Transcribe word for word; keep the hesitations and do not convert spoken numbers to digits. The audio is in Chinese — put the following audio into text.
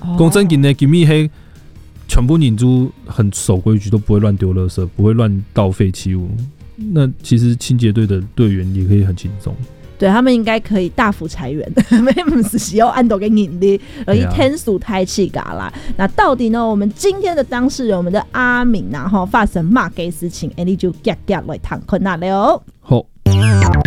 公正经的金密黑，全部领珠很守规矩，都不会乱丢垃圾，不会乱倒废弃物。那其实清洁队的队员也可以很轻松。 对，他们应该可以大幅裁员，不是需要按到给盈利，而且天数太气嘎啦。那到底呢？我们今天的当事人，我们的阿敏啊，哈，发生骂给事情，哎，你就夹夹来谈困难了哦。 好。